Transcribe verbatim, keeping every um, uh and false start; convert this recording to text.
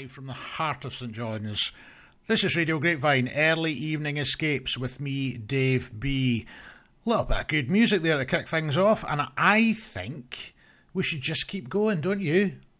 live from the heart of St John's. This is Radio Grapevine, Early Evening Escapes with me, Dave B. A little bit of good music there to kick things off, and I think we should just keep going, don't you?